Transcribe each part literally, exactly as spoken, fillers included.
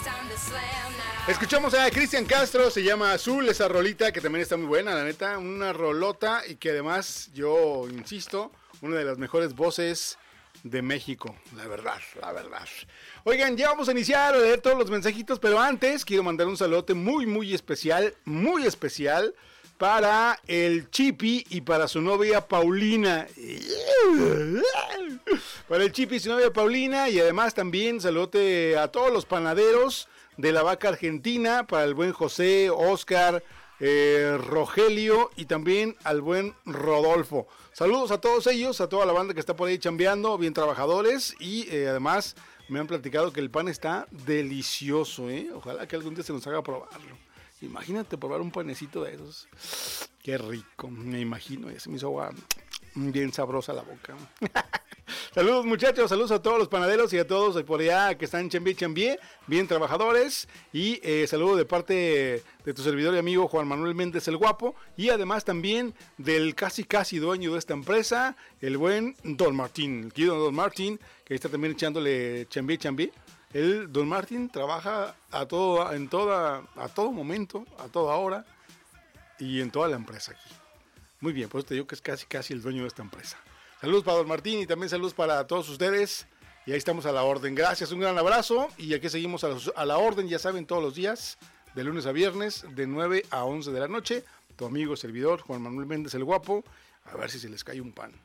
Escuchamos a Cristian Castro, se llama Azul, esa rolita que también está muy buena, la neta, una rolota y que además, yo insisto, una de las mejores voces de México, la verdad, la verdad. Oigan, ya vamos a iniciar a leer todos los mensajitos, pero antes quiero mandar un saludote muy, muy especial, muy especial para el Chipi y para su novia Paulina. Para el Chipi y su novia Paulina y además también saludote a todos los panaderos de la Vaca Argentina, para el buen José, Oscar, eh, Rogelio y también al buen Rodolfo. Saludos a todos ellos, a toda la banda que está por ahí chambeando, bien trabajadores y eh, además me han platicado que el pan está delicioso, ¿eh? Ojalá que algún día se nos haga probarlo. Imagínate probar un panecito de esos. Qué rico, me imagino, ya se me hizo agua bien sabrosa la boca. Saludos muchachos, saludos a todos los panaderos y a todos por allá que están chambié, chambié, bien trabajadores. Y eh, saludo de parte de tu servidor y amigo Juan Manuel Méndez el Guapo. Y además también del casi casi dueño de esta empresa, el buen Don Martín, el querido Don Martín, que está también echándole chambié, chambié. El Don Martín trabaja a todo, en toda, a todo momento, a toda hora y en toda la empresa aquí. Muy bien, pues te digo que es casi casi el dueño de esta empresa. Saludos para Don Martín y también saludos para todos ustedes. Y ahí estamos a la orden. Gracias, un gran abrazo. Y aquí seguimos a, los, a la orden, ya saben, todos los días, de lunes a viernes, de nueve a once de la noche. Tu amigo servidor, Juan Manuel Méndez el Guapo. A ver si se les cae un pan.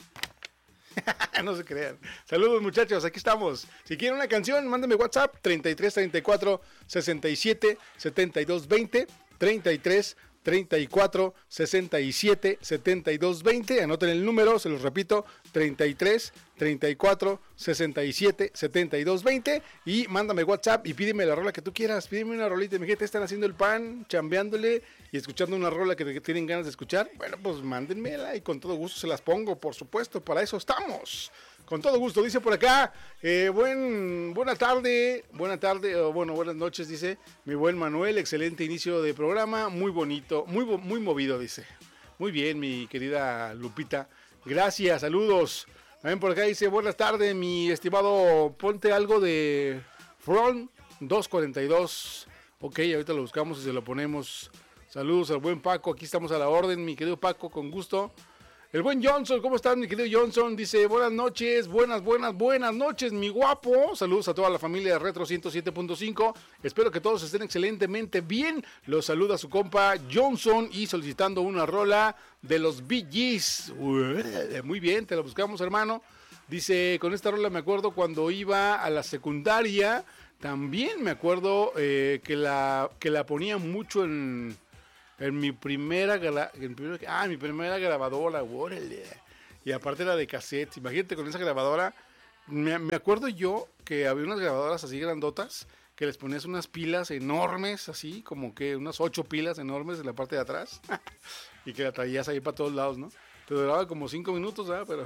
No se crean. Saludos muchachos, aquí estamos. Si quieren una canción, mándenme WhatsApp treinta y tres, treinta y cuatro, sesenta y siete, setenta y dos, veinte, treinta y tres, treinta y cuatro, sesenta y siete, setenta y dos, veinte. Anoten el número, se los repito, treinta y tres, treinta y cuatro, sesenta y siete, setenta y dos, veinte. Y mándame WhatsApp y pídeme la rola que tú quieras. Pídeme una rolita. Mi gente, están haciendo el pan, chambeándole y escuchando una rola que tienen ganas de escuchar. Bueno, pues mándenmela y con todo gusto se las pongo, por supuesto. Para eso estamos. Con todo gusto, dice por acá, eh, buen, buena tarde, buena tarde, o bueno, buenas noches, dice mi buen Manuel, excelente inicio de programa, muy bonito, muy, muy movido, dice. Muy bien, mi querida Lupita, gracias, saludos. También por acá dice, buenas tardes, mi estimado, ponte algo de Front doscientos cuarenta y dos, ok, ahorita lo buscamos y se lo ponemos. Saludos al buen Paco, aquí estamos a la orden, mi querido Paco, con gusto. El buen Johnson, ¿cómo estás, mi querido Johnson? Dice, buenas noches, buenas, buenas, buenas noches, mi guapo. Saludos a toda la familia de Retro ciento siete punto cinco. Espero que todos estén excelentemente bien. Los saluda su compa Johnson y solicitando una rola de los Bee Gees. Muy bien, te la buscamos, hermano. Dice, con esta rola me acuerdo cuando iba a la secundaria. También me acuerdo eh, que, la, que la ponía mucho en... En mi primera, en primer, ah, mi primera grabadora, órale. Y aparte era de cassette. Imagínate con esa grabadora. Me, me acuerdo yo que había unas grabadoras así grandotas que les ponías unas pilas enormes, así como que unas ocho pilas enormes en la parte de atrás. Y que la traías ahí para todos lados, ¿no? Te duraba como cinco minutos, ¿verdad? Pero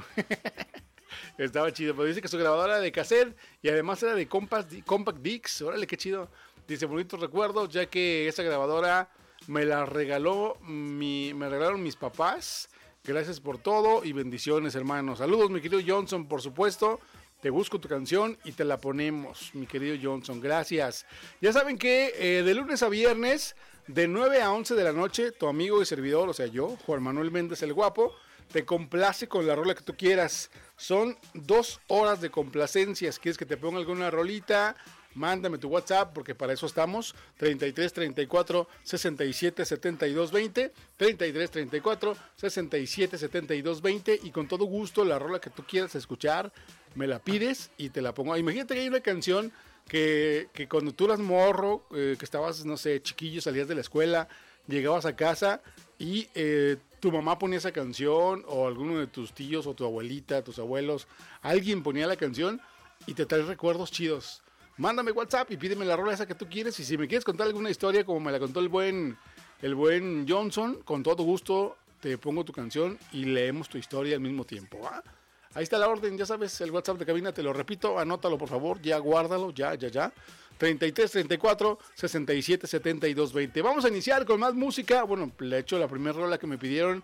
estaba chido. Pero dice que su grabadora era de cassette y además era de compact, compact discs. Órale, qué chido. Dice, bonitos recuerdos, ya que esa grabadora... Me la regaló mi, me regalaron mis papás. Gracias por todo y bendiciones, hermanos. Saludos, mi querido Johnson, por supuesto. Te busco tu canción y te la ponemos, mi querido Johnson. Gracias. Ya saben que eh, de lunes a viernes, de nueve a once de la noche, tu amigo y servidor, o sea yo, Juan Manuel Méndez el Guapo, te complace con la rola que tú quieras. Son dos horas de complacencias. ¿Quieres que te ponga alguna rolita? Mándame tu WhatsApp porque para eso estamos. treinta y tres, treinta y cuatro, sesenta y siete, setenta y dos, veinte. treinta y tres, treinta y cuatro, sesenta y siete, setenta y dos, veinte. Y con todo gusto la rola que tú quieras escuchar, me la pides y te la pongo. Imagínate que hay una canción que, que cuando tú eras morro, eh, que estabas, no sé, chiquillo, salías de la escuela, llegabas a casa y eh, tu mamá ponía esa canción o alguno de tus tíos o tu abuelita, tus abuelos, alguien ponía la canción y te trae recuerdos chidos. Mándame WhatsApp y pídeme la rola esa que tú quieres. Y si me quieres contar alguna historia como me la contó el buen, el buen Johnson, con todo gusto te pongo tu canción y leemos tu historia al mismo tiempo, ¿va? Ahí está la orden, ya sabes, el WhatsApp de cabina, te lo repito, anótalo por favor, ya guárdalo, ya, ya, ya. treinta y tres, treinta y cuatro, sesenta y siete, setenta y dos, veinte. Vamos a iniciar con más música. Bueno, le he hecho la primera rola que me pidieron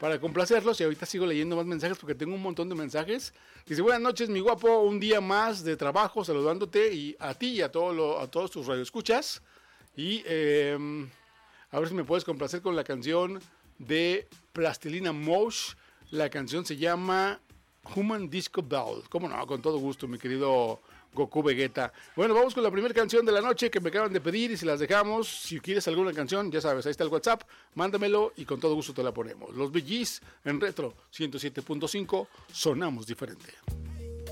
para complacerlos. Y ahorita sigo leyendo más mensajes porque tengo un montón de mensajes. Dice, buenas noches, mi guapo, un día más de trabajo, saludándote y a ti y a, todo lo, a todos tus radioescuchas. Y eh, a ver si me puedes complacer con la canción de Plastilina Mosh. La canción se llama Human Disco Ball. ¿Cómo no? Con todo gusto, mi querido Goku Vegeta. Bueno, vamos con la primera canción de la noche que me acaban de pedir y se las dejamos. Si quieres alguna canción, ya sabes, ahí está el WhatsApp, mándamelo y con todo gusto te la ponemos. Los Bee Gees en Retro ciento siete punto cinco, sonamos diferente.